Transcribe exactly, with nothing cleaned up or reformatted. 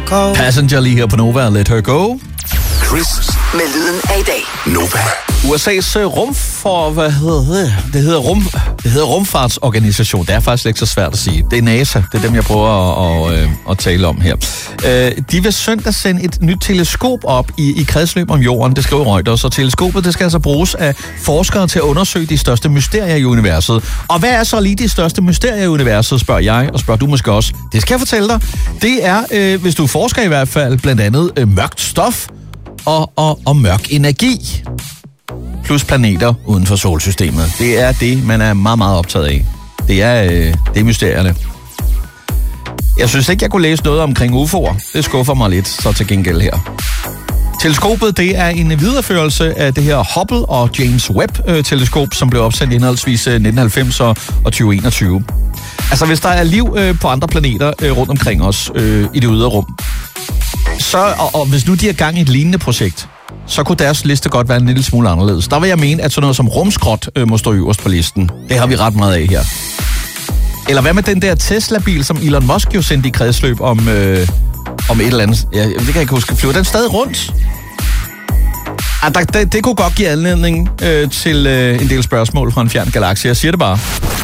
go. Passenger lige her på Nova, Let Her Go. Chris med lyden af i dag. Nova. U S A's rumfor... Hvad hedder det? Det hedder, rum, det hedder rumfartsorganisation. Det er faktisk ikke så svært at sige. Det er NASA. Det er dem, jeg prøver at, at, at tale om her. De vil søndag sende et nyt teleskop op i, i kredsløb om jorden. Det skriver Reuters. Og teleskopet det skal altså bruges af forskere til at undersøge de største mysterier i universet. Og hvad er så lige de største mysterier i universet, spørger jeg, og spørger du måske også. Det skal jeg fortælle dig. Det er, øh, hvis du forsker i hvert fald, blandt andet øh, mørkt stof og, og, og mørk energi. Plus planeter uden for solsystemet. Det er det, man er meget, meget optaget af. Det er, øh, det er mysterierne. Jeg synes ikke, jeg kunne læse noget omkring U F O'er. Det skuffer mig lidt, så til gengæld her. Teleskopet, det er en videreførelse af det her Hubble og James Webb-teleskop, som blev opsendt i henholdsvis nitten halvfems og tyve enogtyve. Altså, hvis der er liv øh, på andre planeter øh, rundt omkring os øh, i det ydre rum, så, og, og hvis nu de er gang i et lignende projekt, så kunne deres liste godt være en lille smule anderledes. Der vil jeg mene, at sådan noget som rumskrot øh, må stå øverst på listen. Det har vi ret meget af her. Eller hvad med den der Tesla-bil, som Elon Musk jo sendte i kredsløb om, øh, om et eller andet... Ja, det kan jeg ikke huske. Flyver den stadig rundt? Ah, der, det, det kunne godt give anledning øh, til øh, en del spørgsmål fra en fjern galakse. Jeg siger det bare.